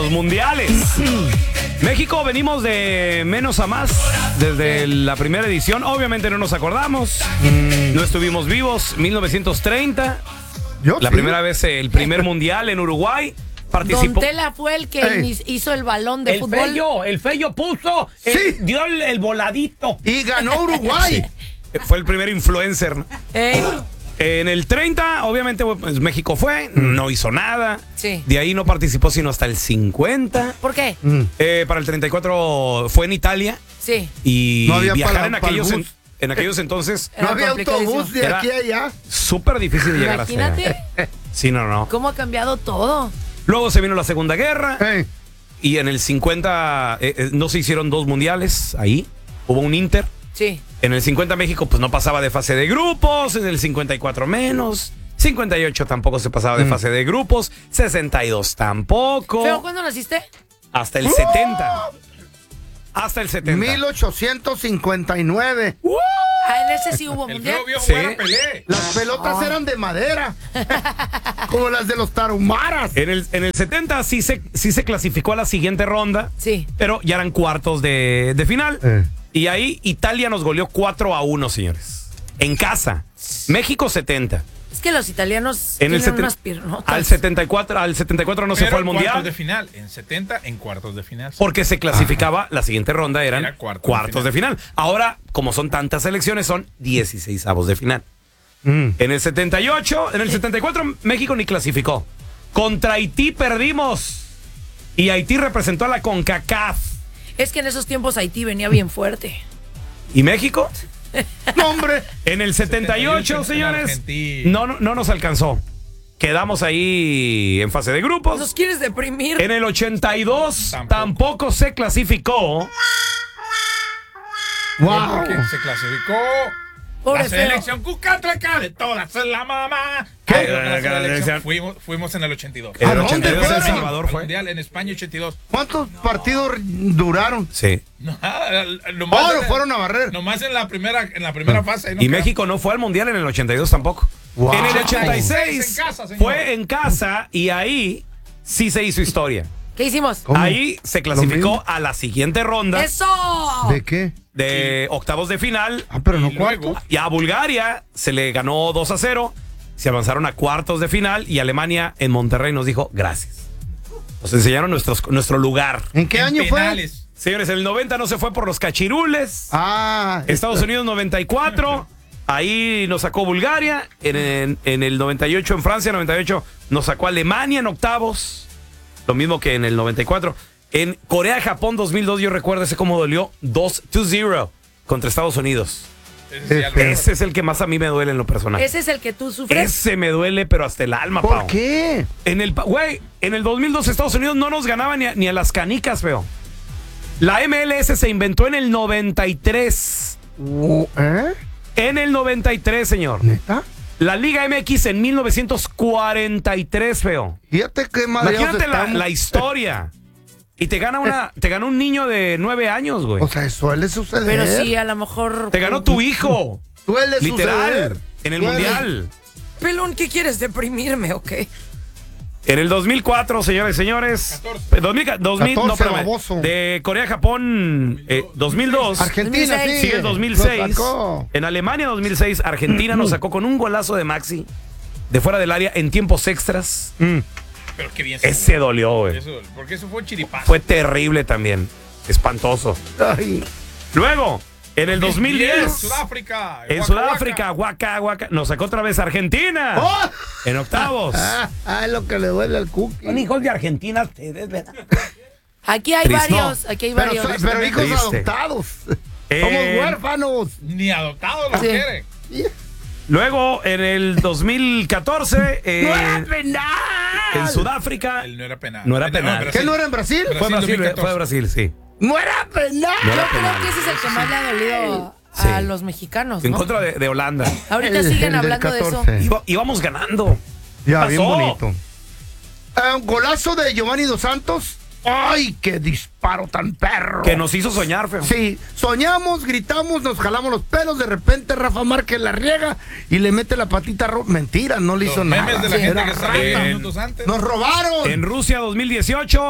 Los mundiales. México venimos de menos a más desde la primera edición. Obviamente no nos acordamos. No estuvimos vivos. 1930. La primera vez, el primer mundial en Uruguay. Participó. Don Tela fue el que hizo el balón de fútbol. El Fello puso, dio el voladito. Y ganó Uruguay. Sí. Fue el primer influencer, ¿no? En el 30, obviamente, pues, México fue, no hizo nada. Sí. De ahí no participó sino hasta el 50. ¿Por qué? Para el 34 fue en Italia. Sí. Y no había viajar en aquellos entonces. No había autobús de aquí a allá. Súper difícil de llegar hasta allá. Imagínate. Sí, no. ¿Cómo ha cambiado todo? Luego se vino la Segunda Guerra. Y en el 50 no se hicieron 2 mundiales ahí. Hubo un Inter. Sí. En el 50 México pues no pasaba de fase de grupos, en el 54 menos, 58 tampoco se pasaba de fase de grupos, 62 tampoco. ¿Pero cuándo naciste? Hasta el 70. Hasta el 70. 1859. En ese sí hubo mundial. Sí. Las pelotas eran de madera. Como las de los tarahumaras. En el 70 sí se clasificó a la siguiente ronda. Sí. Pero ya eran cuartos de final. Y ahí Italia nos goleó 4-1, señores. En casa. México 70. Es que los italianos En el tienen unas piernotas. Al 74 no se fue al mundial. Cuartos de final. En 70 en cuartos de final. Porque se clasificaba, la siguiente ronda eran Era cuartos de final. Ahora, como son tantas selecciones, son 16avos de final. En el 78, en el 74 México ni clasificó. Contra Haití perdimos. Y Haití representó a la CONCACAF. Es que en esos tiempos Haití venía bien fuerte. ¿Y México? No, hombre. En el 78, señores, no nos alcanzó. Quedamos ahí en fase de grupos. ¿Nos quieres deprimir? En el 82 tampoco se clasificó. Wow. Porque se clasificó Pobre la feo. selección cucatleca de todas es la mamá. ¿Qué? La selección fuimos en el 82. En el ¿A dónde 82 El fueron? Salvador fue. Mundial en España 82. ¿Cuántos partidos duraron? Sí. Fueron a barrer. Nomás en la primera fase. Y México no fue al mundial en el 82 tampoco. Wow. En el 86 En casa, señor. fue en casa y ahí sí se hizo historia. ¿Qué hicimos? ¿Cómo? Ahí se ¿Lo clasificó mismo? a la siguiente ronda ¡Eso! ¿De qué? de octavos de final. Pero no Y luego, cuartos. Y a Bulgaria se le ganó 2-0. Se avanzaron a cuartos de final y Alemania en Monterrey nos dijo gracias. Nos enseñaron nuestro lugar. ¿En qué año penales. Señores, en el 90 no se fue por los cachirules. fue? Estados Unidos 94. Ahí nos sacó Bulgaria. En el 98 en Francia, 98 nos sacó Alemania en octavos. Lo mismo que en el 94. En Corea-Japón 2002 yo recuerdo ese cómo dolió 2-0 contra Estados Unidos. Ese es el que más a mí me duele en lo personal. Ese es el que tú sufres. Ese me duele pero hasta el alma, ¿Por Pau. qué? En el 2002 Estados Unidos no nos ganaba ni a las canicas, feo. La MLS se inventó en el 93. ¿Eh? En el 93, señor. ¿Neta? La Liga MX en 1943, feo. Fíjate qué madre. Imagínate la historia. Y te gana un niño de 9 años, güey. O sea, suele suceder. Pero sí, a lo mejor... Te ganó tu hijo. Suele Literal. suceder. En el Suele. mundial. Pelón, ¿qué quieres? ¿Deprimirme o qué? En el 2004, señores y señores. 2000, no, 14, espérame. baboso. De Corea-Japón, 2002. Argentina, sí. Sigue el 2006. Lo sacó. En Alemania, 2006, Argentina nos sacó con un golazo de Maxi de fuera del área en tiempos extras. Pero qué bien. Ese dolió, güey. Porque eso fue un chiripazo. Fue terrible también. Espantoso. Ay. Luego, en el 2010. Sudáfrica. En Sudáfrica, Waka, nos sacó otra vez Argentina. ¡Oh! En octavos. Es lo que le duele al cookie. Son hijos de Argentina ustedes, ¿verdad? Aquí hay Triste. varios, aquí hay varios. Pero hijos Triste. adoptados. Somos huérfanos. Ni adoptado lo Sí. quiere. Luego, en el 2014, ¡No era penal! en Sudáfrica. Él no era penal. No era penal. ¿Qué no era en Brasil? Fue Brasil, 2014. fue Brasil, sí. ¡No era penal! No era Yo creo penal. que ese es el que más le ha dolido Sí. a los mexicanos, En ¿no? contra de Holanda. Ahorita El siguen del hablando de eso. 14. Íbamos ganando. Ya, ¿Qué bien pasó? bonito. Un golazo de Giovanni Dos Santos. ¡Ay, qué disparo tan perro! Que nos hizo soñar, feo. Sí, soñamos, gritamos, nos jalamos los pelos, de repente Rafa Márquez la riega y le mete la patita roja. Mentira, no le hizo Los nada. memes de la gente Era que sale rata. minutos antes. ¡Nos robaron! En Rusia 2018,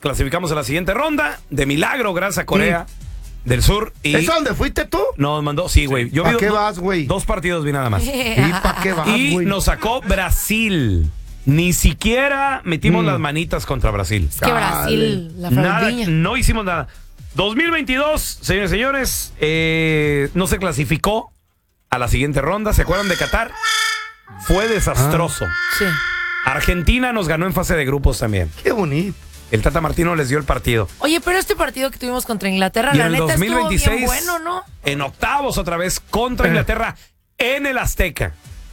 clasificamos a la siguiente ronda. De milagro, gracias a Corea del Sur. Y ¿Es a donde fuiste tú? nos mandó, sí, güey. Yo ¿Para vi qué vas, güey? 2 partidos vi nada más. ¿Y para qué vas, Y güey? nos sacó Brasil. Ni siquiera metimos las manitas contra Brasil. Es que Brasil, la Nada, frontiña. no hicimos nada. 2022, señores y señores, no se clasificó a la siguiente ronda. ¿Se acuerdan de Qatar? Fue desastroso. Sí. Argentina nos ganó en fase de grupos también. Qué bonito. El Tata Martino les dio el partido. Oye, pero este partido que tuvimos contra Inglaterra, Y la en el neta 2026, estuvo bien bueno, ¿no? en octavos otra vez contra Inglaterra en el Azteca.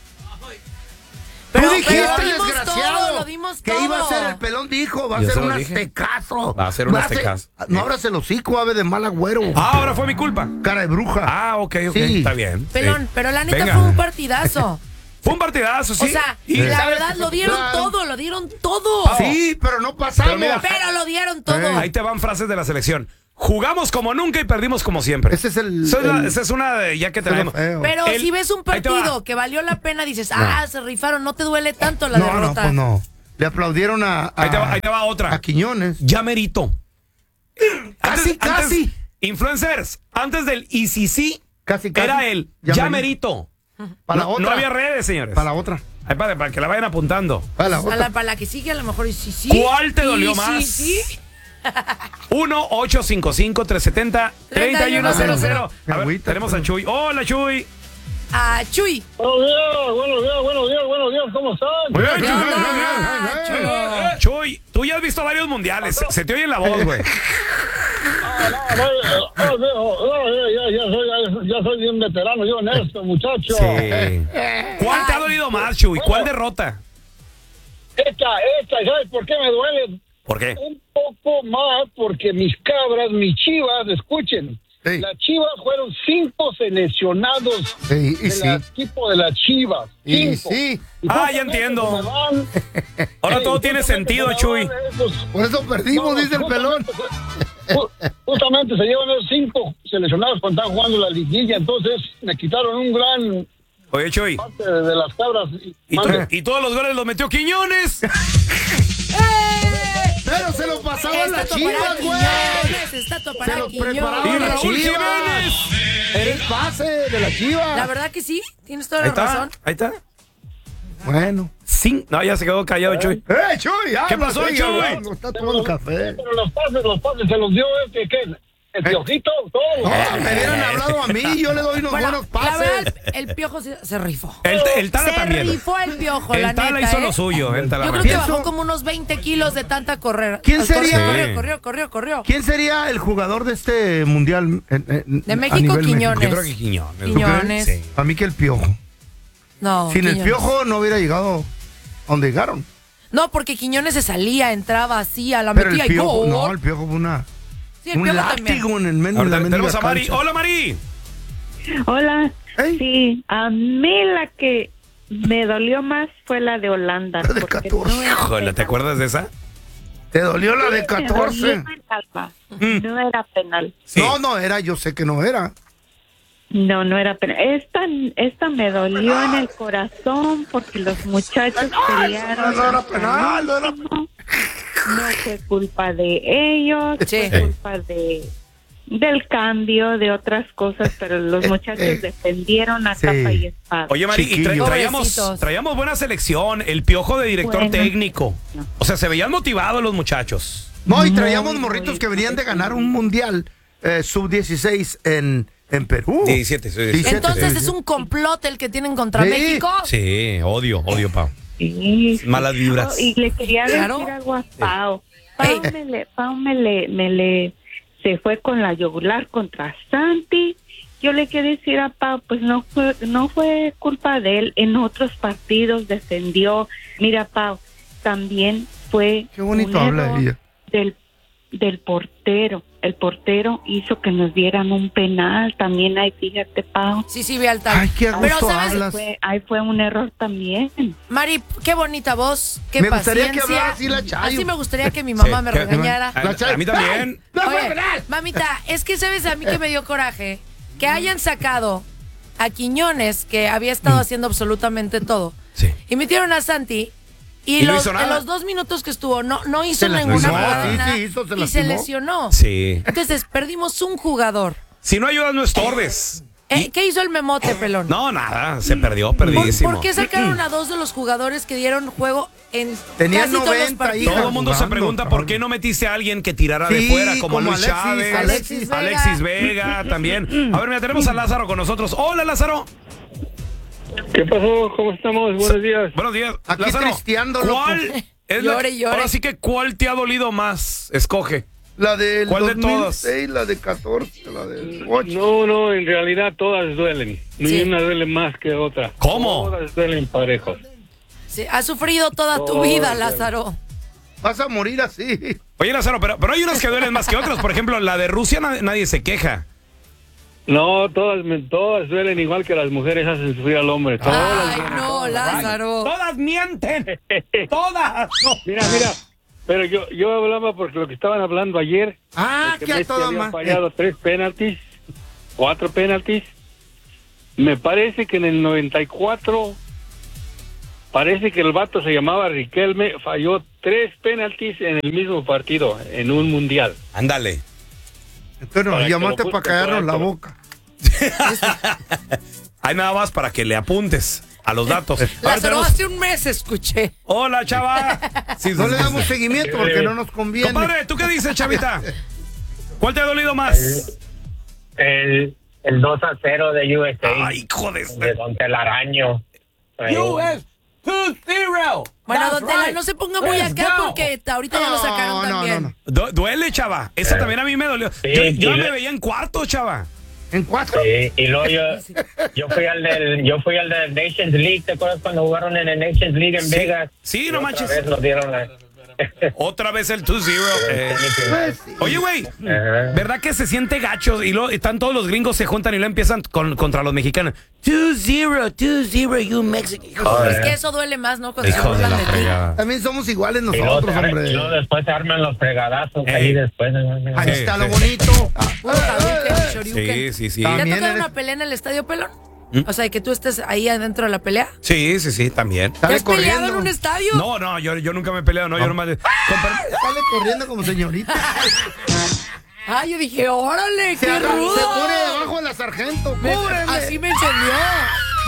Tú Pero dijiste, dimos desgraciado, todo, lo dimos que todo. iba a ser el pelón, dijo, va a Yo ser se lo un dije. aztecazo. Va a ser un aztecazo. No abras el hocico, ave de mal agüero. Ah, ahora fue mi culpa. Cara de bruja. Ah, ok, Sí. está bien. Pelón, Sí. pero la neta Venga. fue un partidazo. Fue un partidazo, sí. O sea, Y- la ¿sabes verdad, qué? lo dieron Claro. todo, lo dieron todo. Sí, pero no pasamos. Pero mira, Pero lo dieron todo. ahí te van frases de la selección. Jugamos como nunca y perdimos como siempre. Ese es el... Esa es una de, ya que tenemos. Pero El- si ves un ahí te va. partido que valió la pena, dices, se rifaron, no te duele tanto la No, derrota. pues no. Le aplaudieron Ahí te va otra. a Quiñones. Ya merito. Casi. Influencers, antes del ICC Casi. era el ya merito. Para la No, otra. no había redes, señores. Para la otra. Ahí para que la vayan apuntando. Para la A otra. para la que sigue, a lo mejor y sí, sí. ¿Cuál te dolió Y más? Sí. 1-855-370-3100. A ver, Agüita, tenemos a Chuy. Hola, Chuy. A Chuy. Buenos días, ¿cómo están? Muy bien, ¿Qué Chuy, onda? bien, bien. Chuy, tú ya has visto varios mundiales. Se te oye en la voz, güey. Ya soy bien veterano, yo en esto, muchacho. Sí. ¿Cuál te ha dolido más, Chuy? ¿Cuál derrota? Esta, ¿sabes por qué me duele? ¿Por qué? Un poco más porque mis cabras, mis chivas, escuchen, Sí. las chivas fueron 5 seleccionados Sí, y sí. del equipo de las chivas. Y 5. sí. Y Ah, ya justamente entiendo. se me van- Ahora Sí, todo tiene justamente sentido, se me Chuy. van esos- Por eso perdimos, dice el pelón. Justamente se llevan esos 5 seleccionados cuando están jugando la liguilla, entonces me quitaron un gran Oye, Chuy. parte de las cabras. Y todos los goles los metió Quiñones. Pero se lo pasaban las Está para chivas, güey. Quiñones, está Se para los Quiñones. Y preparaban las Raúl chivas. Jiménez. Era el pase de la chiva. La verdad que sí, tienes toda Ahí la está. razón. Ahí está. Bueno. No, ya se quedó callado, Chuy. Chuy! ¿Qué pasó, habla, Chuy? hablando, está tomando café. Pero los pases se los dio el Piojito, todo. No, me hubieran hablado a mí, yo le doy unos Bueno, buenos la pases. verdad, el Piojo se rifó. El Tala Se también. rifó el Piojo, la El Tala neta, hizo ¿eh? lo suyo. El Tala Yo creo Martínez. que Pienso- bajó como unos 20 kilos de tanta correr. ¿Quién sería? Corrió. ¿Quién sería el jugador de este mundial? De México, Quiñones. Yo creo que Quiñones. Quiñones. Sí. A mí que el Piojo. No, Sin el Quiñones. Piojo no hubiera llegado a donde llegaron. No, porque Quiñones se salía, entraba así, a la Pero el metía y Piojo, gol. no, el Piojo fue Sí, el un Piojo látigo también. en el medio de Ahorita la tenemos mendiga a Mari. cancha. Hola, Mari. Hola. Ey. Sí, a mí la que me dolió más fue la de Holanda. La de porque 14. no era Híjole, ¿te penal. acuerdas de esa? ¿Te dolió la de Me 14? dolió el alma. No era penal. Sí. No era, yo sé que no era. No era penal. Esta me dolió en el corazón porque los muchachos pelearon. No era penal, no era No fue culpa de ellos, Sí. fue culpa del cambio, de otras cosas, pero los muchachos defendieron a Sí. capa y espada. Oye, Mari, y Chiquillo. Pobrecitos. traíamos buena selección. El Piojo de director Bueno. técnico. O sea, se veían motivados los muchachos. No, y Muy, traíamos muy morritos que venían de ganar un mundial sub-16 en Perú. 17, sí. 17. Entonces es un complot el que tienen contra Sí. México. Sí, odio, Pau. Sí. Malas vibras. Y le quería Claro. decir algo a Pau. Pau, Ey. Pau se fue con la yugular contra Santi. Yo le quería decir a Pau, pues no fue culpa de él. En otros partidos defendió. Mira, Pau, también fue Qué bonito un habla error ella. del portero. El portero hizo que nos dieran un penal. También ahí, fíjate, Pau. Sí, ve al tal. Ay, qué a Pero, gusto ¿sabes? hablas. Ahí fue un error también. Mari, qué bonita voz, qué Me paciencia. gustaría que hablara así la Chayo. Así me gustaría que mi mamá Sí, me que- regañara. A mí también. Oye, mamita, es que sabes a mí que me dio coraje que hayan sacado a Quiñones, que había estado haciendo absolutamente todo, Sí. y metieron a Santi, Y no hizo nada. en los 2 minutos que estuvo, no hizo Se ninguna lastimó, jugada sí, hizo, se y se lastimó. lesionó. Sí. Entonces, perdimos un jugador. Si no ayudas, no estorbes. ¿Qué hizo el memote, pelón? No, nada, se perdió, perdidísimo. ¿Por qué sacaron a 2 de los jugadores que dieron juego en Tenían casi todos los 90 ahí. partidos? Todo el mundo se jugando, pregunta por qué no metiste a alguien que tirara de Sí, fuera, como como Luis Alexis, Chávez, Alexis Vega. Alexis Vega también. A ver, mira, tenemos a Lázaro con nosotros. Hola, Lázaro. ¿Qué pasó? ¿Cómo estamos? Buenos días. Buenos días. Aquí Lázaro, tristeando, loco. ¿cuál es Llore, llore. Ahora sí que, ¿cuál te ha dolido más? Escoge. La del ¿Cuál de 2006, la de 14, la del 8. No, en realidad todas duelen. Sí. Ni una duele más que otra. ¿Cómo? Todas duelen parejos. Sí, has sufrido toda tu vida, Lázaro. Vas a morir así. Oye, Lázaro, pero hay unas que duelen más que otras. Por ejemplo, la de Rusia nadie se queja. No, todas duelen igual que las mujeres hacen sufrir al hombre. Todas. Ay, no, Lázaro. Todas mienten. Todas. No. Mira. Pero yo hablaba porque lo que estaban hablando ayer. Ah, que que a Messi toda había más. fallado 3 penaltis, 4 penaltis. Me parece que en el 94, parece que el vato se llamaba Riquelme, falló 3 penaltis en el mismo partido, en un mundial. Ándale. Entonces nos Para que llamaste lo para busquen callarnos por la alto. boca. Hay nada más para que le apuntes a los datos. A ver, Lázaro, tenemos- hace un mes escuché. Hola, chava. Sí, No sí, le sí, damos sí. seguimiento porque no nos conviene. Compadre, ¿tú qué dices, chavita? ¿Cuál te ha dolido más? El 2-0 de USA. Ay, hijo de... De Don Telaraño. Ahí. US 2-0. Bueno, That's don Tela, right. no se ponga muy Let's acá go. porque ahorita ya lo sacaron también. Duele, chava. Esa también a mí me dolió. Sí, Yo sí, me veía en cuarto, chava. En 4. Sí, y luego yo fui al del Nations League. ¿Te acuerdas cuando jugaron en el Nations League en Sí. Vegas? Sí, Y no otra manches. vez nos dieron la... Otra vez el 2-0. Oye, güey, Ajá. ¿verdad que se siente gacho? Y luego están todos los gringos se juntan y lo empiezan contra los mexicanos. 2-0, you Mexican. Es que eso duele más, ¿no? Cuando se Hijo de burlan la de ti. fregada. También somos iguales Y luego, nosotros, y hombre. luego después se arman los fregadazos ahí después. Ahí Sí, está lo sí. bonito. Puro Hadouken, Shoryuken. Sí. ¿Te ha También tocado eres- una pelea en el estadio, pelón? O sea, que tú estés ahí adentro de la pelea. Sí, también. ¿Te Sale has peleado corriendo. en un estadio? No, yo nunca me he peleado, no, yo nomás... Sale corriendo como señorita. Ah, yo dije, órale, Se qué pone rudo. debajo de la sargento. Me- Cúbreme. Así me enseñó.